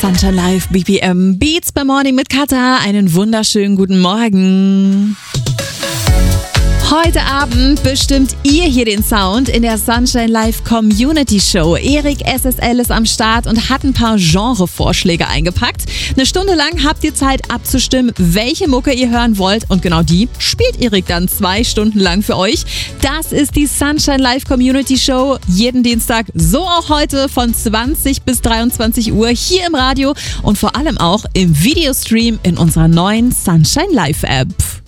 Sunshine Live, BPM Beats by Morning mit Katha. Einen wunderschönen guten Morgen. Heute Abend bestimmt ihr hier den Sound in der Sunshine Live Community Show. Erik SSL ist am Start und hat ein paar Genrevorschläge eingepackt. Eine Stunde lang habt ihr Zeit abzustimmen, welche Mucke ihr hören wollt, und genau die spielt Erik dann 2 Stunden lang für euch. Das ist die Sunshine Live Community Show. Jeden Dienstag, so auch heute von 20 bis 23 Uhr hier im Radio und vor allem auch im Videostream in unserer neuen Sunshine Live App.